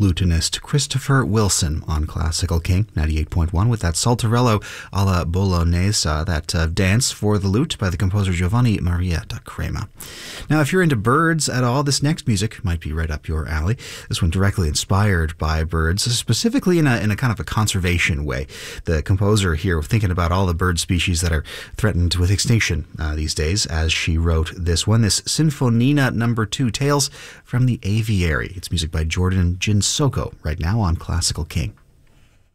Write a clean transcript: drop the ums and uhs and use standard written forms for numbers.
lutenist Christopher Wilson on Classical King 98.1 with that Saltarello alla Bolognese, that dance for the lute by the composer Giovanni Maria da Crema. Now, if you're into birds at all, this next music might be right up your alley. This one directly inspired by birds, specifically in a kind of a conservation way. The composer here thinking about all the bird species that are threatened with extinction these days, as she wrote this one, this Sinfonina No. 2, Tales from the Aviary. It's music by Jordan Jinsoko right now on Classical King.